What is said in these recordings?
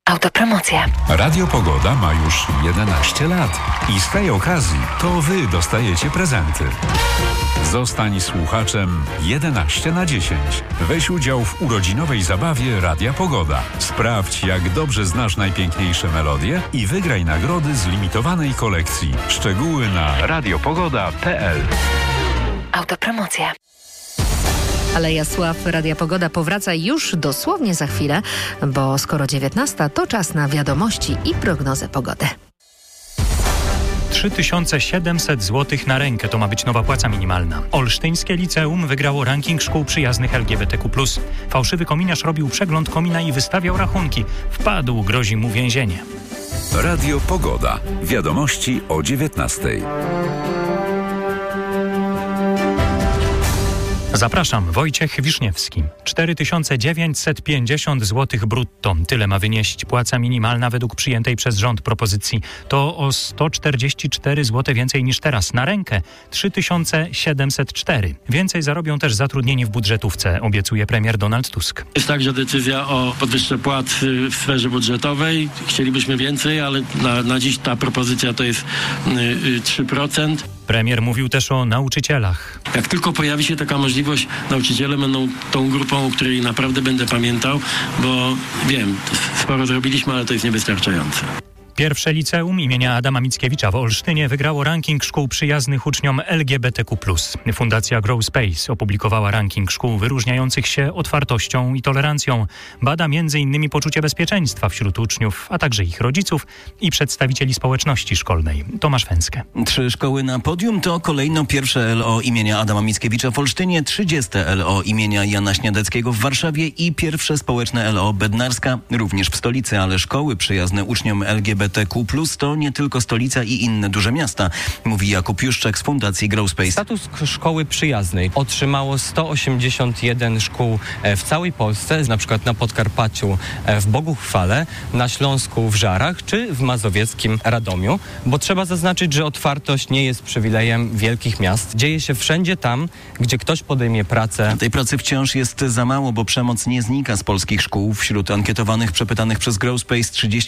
Autopromocja. Radio Pogoda ma już 11 lat i z tej okazji to Wy dostajecie prezenty. Zostań słuchaczem 11/10. Weź udział w urodzinowej zabawie Radia Pogoda. Sprawdź, jak dobrze znasz najpiękniejsze melodie i wygraj nagrody z limitowanej kolekcji. Szczegóły na radiopogoda.pl. Autopromocja. Aleja Sław Radia Pogoda powraca już dosłownie za chwilę, bo skoro 19, to czas na wiadomości i prognozę pogody. 3700 zł na rękę to ma być nowa płaca minimalna. Olsztyńskie liceum wygrało ranking szkół przyjaznych LGBTQ+. Fałszywy kominiarz robił przegląd komina i wystawiał rachunki. Wpadł, grozi mu więzienie. Radio Pogoda. Wiadomości o 19:00. Zapraszam, Wojciech Wiszniewski. 4950 zł brutto. Tyle ma wynieść płaca minimalna według przyjętej przez rząd propozycji. To o 144 zł więcej niż teraz. Na rękę 3704. Więcej zarobią też zatrudnieni w budżetówce, obiecuje premier Donald Tusk. Jest także decyzja o podwyżce płat w sferze budżetowej. Chcielibyśmy więcej, ale na dziś ta propozycja to jest 3%. Premier mówił też o nauczycielach. Jak tylko pojawi się taka możliwość, nauczyciele będą tą grupą, o której naprawdę będę pamiętał, bo wiem, sporo zrobiliśmy, ale to jest niewystarczające. Pierwsze liceum imienia Adama Mickiewicza w Olsztynie wygrało ranking szkół przyjaznych uczniom LGBTQ+. Fundacja Grow Space opublikowała ranking szkół wyróżniających się otwartością i tolerancją. Bada m.in. poczucie bezpieczeństwa wśród uczniów, a także ich rodziców i przedstawicieli społeczności szkolnej. Tomasz Węskę. 3 szkoły na podium to kolejno pierwsze LO imienia Adama Mickiewicza w Olsztynie, 30. LO imienia Jana Śniadeckiego w Warszawie i pierwsze społeczne LO Bednarska, również w stolicy, ale szkoły przyjazne uczniom LGBTQ+ to nie tylko stolica i inne duże miasta, mówi Jakub Juszczak z Fundacji Grow Space. Status szkoły przyjaznej otrzymało 181 szkół w całej Polsce, na przykład na Podkarpaciu w Boguchwale, na Śląsku w Żarach czy w mazowieckim Radomiu, bo trzeba zaznaczyć, że otwartość nie jest przywilejem wielkich miast. Dzieje się wszędzie tam, gdzie ktoś podejmie pracę. Tej pracy wciąż jest za mało, bo przemoc nie znika z polskich szkół. Wśród ankietowanych przepytanych przez Grow Space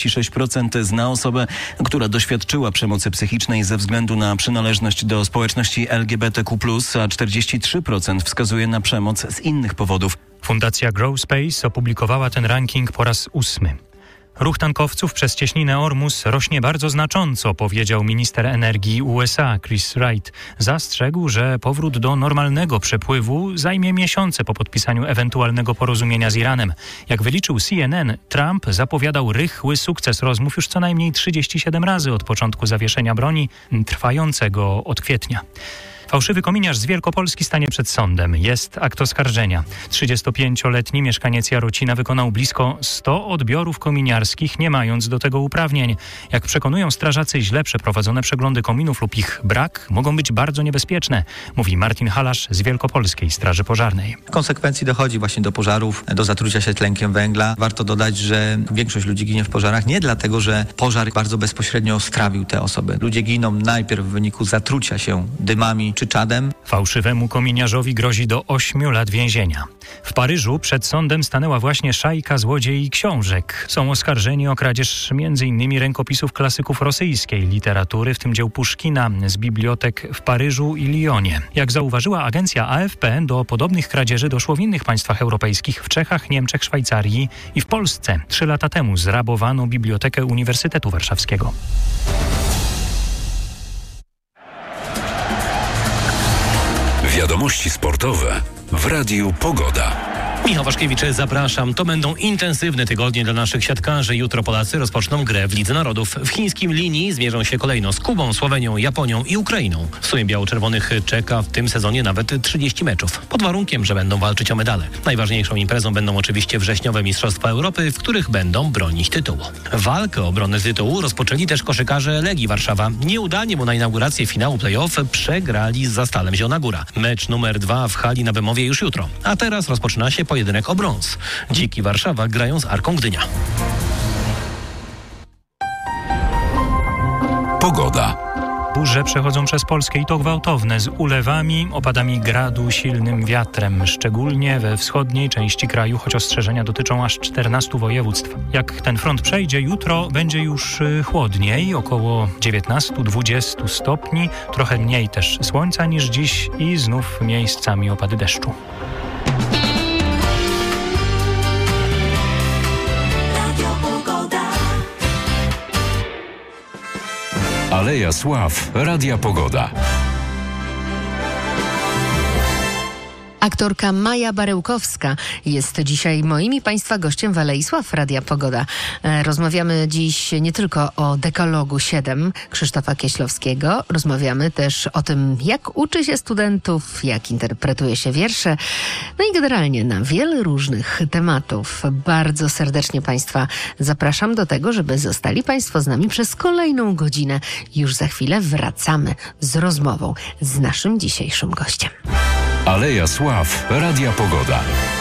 36% zna osobę, która doświadczyła przemocy psychicznej ze względu na przynależność do społeczności LGBTQ+, a 43% wskazuje na przemoc z innych powodów. Fundacja Grow Space opublikowała ten ranking po raz 8. Ruch tankowców przez cieśninę Ormus rośnie bardzo znacząco, powiedział minister energii USA Chris Wright. Zastrzegł, że powrót do normalnego przepływu zajmie miesiące po podpisaniu ewentualnego porozumienia z Iranem. Jak wyliczył CNN, Trump zapowiadał rychły sukces rozmów już co najmniej 37 razy od początku zawieszenia broni, trwającego od kwietnia. Fałszywy kominiarz z Wielkopolski stanie przed sądem. Jest akt oskarżenia. 35-letni mieszkaniec Jarocina wykonał blisko 100 odbiorów kominiarskich, nie mając do tego uprawnień. Jak przekonują strażacy, źle przeprowadzone przeglądy kominów lub ich brak mogą być bardzo niebezpieczne, mówi Martin Halasz z Wielkopolskiej Straży Pożarnej. W konsekwencji dochodzi właśnie do pożarów, do zatrucia się tlenkiem węgla. Warto dodać, że większość ludzi ginie w pożarach nie dlatego, że pożar bardzo bezpośrednio strawił te osoby. Ludzie giną najpierw w wyniku zatrucia się dymami czy czadem. Fałszywemu kominiarzowi grozi do 8 lat więzienia. W Paryżu przed sądem stanęła właśnie szajka złodziei książek. Są oskarżeni o kradzież m.in. rękopisów klasyków rosyjskiej literatury, w tym dzieł Puszkina z bibliotek w Paryżu i Lyonie. Jak zauważyła agencja AFP, do podobnych kradzieży doszło w innych państwach europejskich, w Czechach, Niemczech, Szwajcarii i w Polsce. 3 lata temu zrabowano Bibliotekę Uniwersytetu Warszawskiego. Wiadomości sportowe w Radiu Pogoda. Michał Waszkiewicz, zapraszam. To będą intensywne tygodnie dla naszych siatkarzy. Jutro Polacy rozpoczną grę w Lidze Narodów. W chińskim linii zmierzą się kolejno z Kubą, Słowenią, Japonią i Ukrainą. W sumie biało-czerwonych czeka w tym sezonie nawet 30 meczów. Pod warunkiem, że będą walczyć o medale. Najważniejszą imprezą będą oczywiście wrześniowe Mistrzostwa Europy, w których będą bronić tytułu. Walkę o obronę tytułu rozpoczęli też koszykarze Legii Warszawa. Nieudanie, bo na inaugurację finału play-off przegrali z Zastalem Zielona Góra. Mecz numer 2 w hali na Bemowie już jutro. A teraz rozpoczyna się pojedynek o brąz. Dziki Warszawa grają z Arką Gdynia. Pogoda. Burze przechodzą przez Polskę i to gwałtowne, z ulewami, opadami gradu, silnym wiatrem, szczególnie we wschodniej części kraju, choć ostrzeżenia dotyczą aż 14 województw. Jak ten front przejdzie, jutro będzie już chłodniej, około 19-20 stopni, trochę mniej też słońca niż dziś i znów miejscami opady deszczu. Aleja Sław, Radia Pogoda. Aktorka Maja Barełkowska jest dzisiaj moim i Państwa gościem w Alei Sław Radia Pogoda. Rozmawiamy dziś nie tylko o Dekalogu 7 Krzysztofa Kieślowskiego. Rozmawiamy też o tym, jak uczy się studentów, jak interpretuje się wiersze. No i generalnie na wiele różnych tematów. Bardzo serdecznie Państwa zapraszam do tego, żeby zostali Państwo z nami przez kolejną godzinę. Już za chwilę wracamy z rozmową z naszym dzisiejszym gościem. Aleja Sław, Radia Pogoda.